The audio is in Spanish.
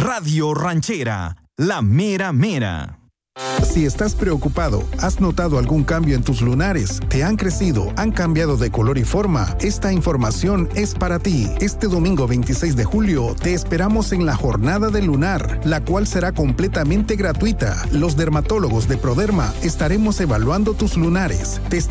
Radio Ranchera, la mera mera. Si estás preocupado, ¿has notado algún cambio en tus lunares? ¿Te han crecido? ¿Han cambiado de color y forma? Esta información es para ti. Este domingo 26 de julio te esperamos en la Jornada del Lunar, la cual será completamente gratuita. Los dermatólogos de Proderma estaremos evaluando tus lunares. Te